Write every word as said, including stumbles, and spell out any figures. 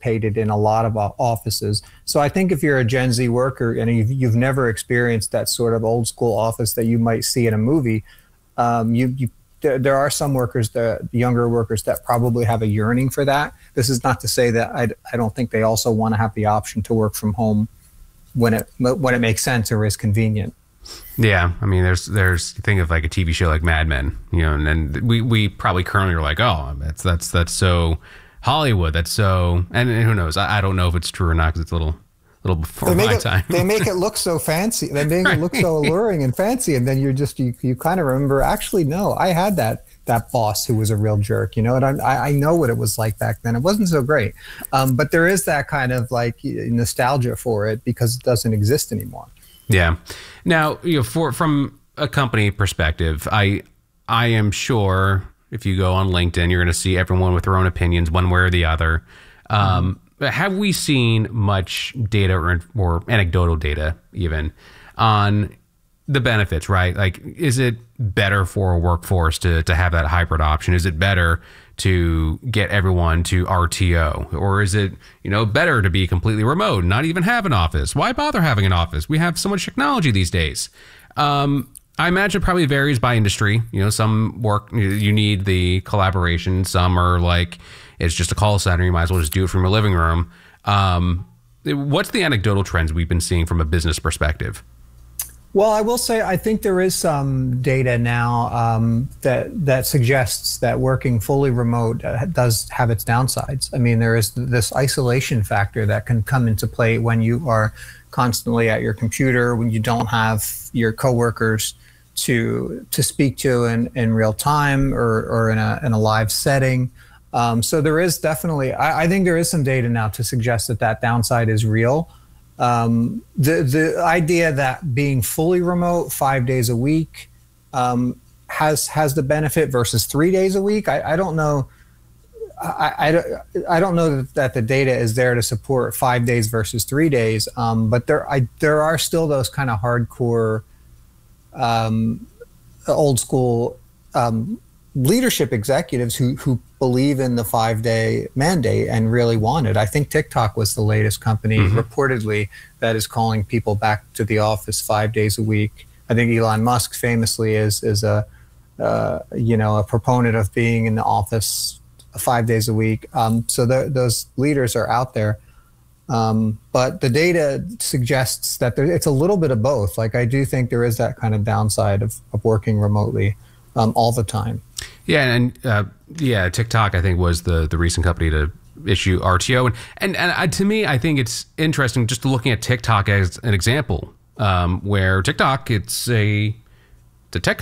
dissipated in a lot of offices. So I think if you're a Gen Z worker and you've, you've never experienced that sort of old school office that you might see in a movie, um, you, you there, there are some workers, the younger workers, that probably have a yearning for that. This is not to say that I, I don't think they also want to have the option to work from home when it when it makes sense or is convenient. Yeah, I mean, there's there's think of like a T V show like Mad Men, you know, and then we we probably currently are like, oh, that's that's that's so Hollywood, that's so, and who knows? I, I don't know if it's true or not because it's a little little before they make my it, time. They make it look so fancy. They make right. it look so alluring and fancy, and then you're just you you kind of remember. Actually, no, I had that that boss who was a real jerk, you know, and I I know what it was like back then. It wasn't so great, um, but there is that kind of like nostalgia for it because it doesn't exist anymore. Yeah. Now, you know, for from a company perspective, I I am sure if you go on LinkedIn, you're going to see everyone with their own opinions, one way or the other. Um, mm-hmm. Have we seen much data or, or anecdotal data even on the benefits? Right? Like, is it better for a workforce to to have that hybrid option? Is it better to get everyone to R T O, or is it, you know, better to be completely remote and not even have an office? Why bother having an office? We have so much technology these days. Um, I imagine it probably varies by industry. You know, some work, you need the collaboration. Some are like, it's just a call center. You might as well just do it from your living room. Um, what's the anecdotal trends we've been seeing from a business perspective? Well, I will say I think there is some data now um, that that suggests that working fully remote uh, does have its downsides. I mean, there is this isolation factor that can come into play when you are constantly at your computer, when you don't have your coworkers to to speak to in, in real time or, or in a in a live setting. Um, so there is definitely, I, I think there is some data now to suggest that that downside is real. Um, the, the idea that being fully remote five days a week um, has has the benefit versus three days a week, I, I don't know. I, I, I don't know that, that the data is there to support five days versus three days, um, but there I, there are still those kind of hardcore, um, old school um, leadership executives who who believe in the five day mandate and really want it. I think TikTok was the latest company mm-hmm. reportedly that is calling people back to the office five days a week. I think Elon Musk famously is is a uh, you know a proponent of being in the office five days a week. Um, so the, those leaders are out there. Um, but the data suggests that there, it's a little bit of both. Like I do think there is that kind of downside of, of working remotely um, all the time. Yeah, and uh, yeah, TikTok I think was the the recent company to issue R T O, and and, and I, to me I think it's interesting just looking at TikTok as an example, um, where TikTok it's a it's a tech